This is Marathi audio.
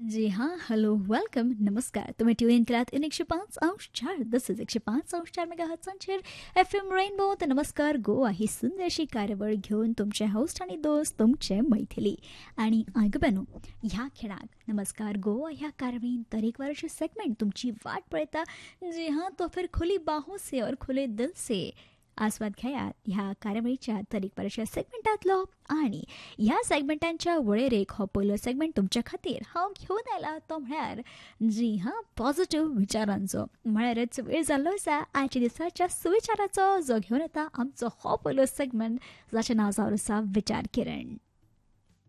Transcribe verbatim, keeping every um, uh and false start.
जी हां, हॅलो, वेलकम, नमस्कार. तुम्ही ट्यून केलात इन एकशे पाच अंश चार दिस एकशे पाच अंश चार मेगा हर्ट्झवर एफ एम रेनबो. तर नमस्कार गोवा ही सुंदरशी कार्यवळ घेऊन तुमचे होस्ट आणि दोस्त तुमचे मैथिली आणि ऐकब्यानो ह्या खेळाक नमस्कार गोवा ह्या कारवीन तरीक वर्ष सेगमेंट तुमची वाट पळयता. जी हां, तो फिर खुली बाहों से और खुले दिल से आस्वाद घेयात ह्या कार्यावळीच्या तरीक वर्षा सेगमेंटातलो. आणि ह्या सेगमेंटांच्या वळेरेक हो पयलो सेगमेंट तुमच्या खातीर हांव घेवन आयला तो म्हळ्यार जी हां पॉझिटिव्ह विचारांचो. म्हळ्यारच वेळ जाल्लो आसा आयच्या दिसाच्या सुविचाराचो जो घेवन येता आमचो हो पयलो सेगमेंट जाचें नांव जावन आसा विचार किरण.